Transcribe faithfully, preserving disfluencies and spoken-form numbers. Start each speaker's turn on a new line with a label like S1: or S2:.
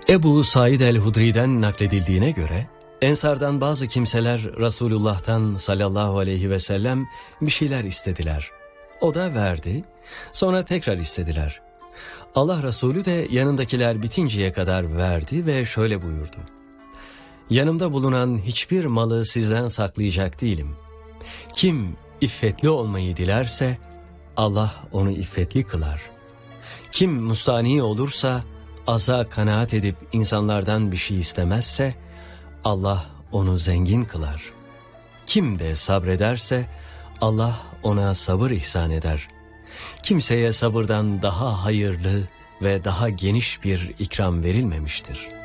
S1: Ebu Said el-Hudri'den nakledildiğine göre, Ensardan bazı kimseler Resulullah'tan sallallahu aleyhi ve sellem bir şeyler istediler. O da verdi, sonra tekrar istediler. Allah Resulü de yanındakiler bitinceye kadar verdi ve şöyle buyurdu: yanımda bulunan hiçbir malı sizden saklayacak değilim. Kim iffetli olmayı dilerse Allah onu iffetli kılar. Kim müstani olursa, aza kanaat edip insanlardan bir şey istemezse Allah onu zengin kılar. Kim de sabrederse Allah ona sabır ihsan eder. Kimseye sabırdan daha hayırlı ve daha geniş bir ikram verilmemiştir.